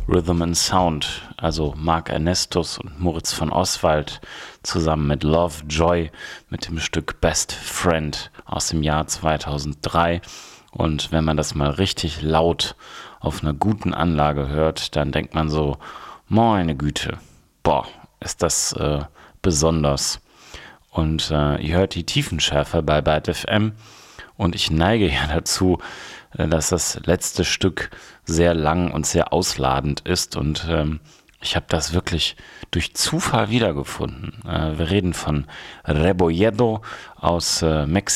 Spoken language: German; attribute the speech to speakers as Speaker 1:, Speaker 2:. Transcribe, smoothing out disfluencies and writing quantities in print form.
Speaker 1: Rhythm and Sound, also Mark Ernestus und Moritz von Oswald zusammen mit Love Joy mit dem Stück Best Friend aus dem Jahr 2003. Und wenn man das mal richtig laut auf einer guten Anlage hört, dann denkt man so, meine Güte, boah, ist das besonders. Und ihr hört die Tiefenschärfe bei Byte FM. Und ich neige ja dazu, dass das letzte Stück sehr lang und sehr ausladend ist. Und ich habe das wirklich durch Zufall wiedergefunden. Wir reden von Rebolledo aus Mexiko.